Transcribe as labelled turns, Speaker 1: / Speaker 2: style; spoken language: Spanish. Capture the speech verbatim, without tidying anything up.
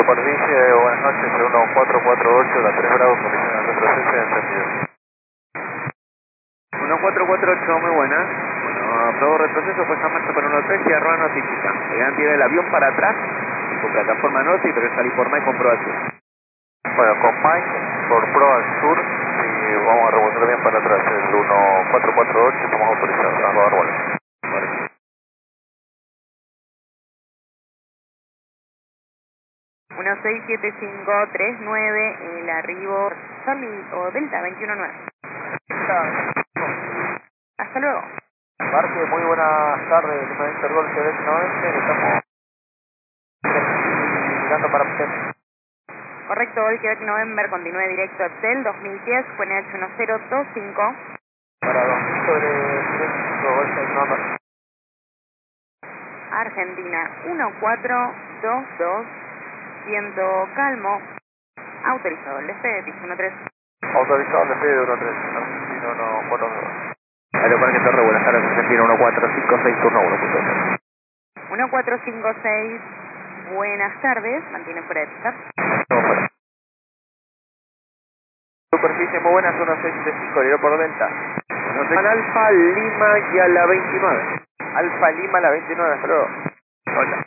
Speaker 1: Superficie, buenas noches, uno cuatro cuatro ocho, la tres Bravo, condición de retroceso, entendido.
Speaker 2: uno cuatro cuatro ocho, muy buena. Bueno, aprobó retroceso, pues a marcha para uno tres y arroba notifica. Deberán tirar el avión para atrás, con plataforma norte y pero salir por Mike con proa sur.
Speaker 1: Bueno, con Mike, por pro al sur, y vamos a rebotar bien para atrás, el uno cuatro cuatro ocho, estamos autorizados, a rodar vuelo.
Speaker 3: uno seis siete cinco tres nueve, el arribo Charlie o Delta veintiuno nueve. Hasta luego.
Speaker 1: Marque, muy buenas tardes, me Intergol Quebec noventa, estamos mirando para usted.
Speaker 3: Correcto, hoy Quebec November, continúe directo a Excel dos mil diez, Q N H uno cero dos cinco.
Speaker 1: Para dos mil sobre cinco, Golden Number.
Speaker 3: Argentina uno cuatro dos dos, viento calmo, autorizado el despegue, piso uno tres.
Speaker 1: Autorizado el despegue de uno tres, Argentino uno cuatro dos.
Speaker 2: Aeroparque Torre, buenas tardes, Argentina uno cuatro cinco seis, turno uno punto cero.
Speaker 3: uno cuatro cinco seis, buenas tardes, mantiene fuera de pista.
Speaker 2: Superficie, muy buenas, uno seis siete cinco, aeropuerto Delta. Al Alfa Lima y a la veintinueve. Alfa Lima a la veintinueve, hasta luego. Hola.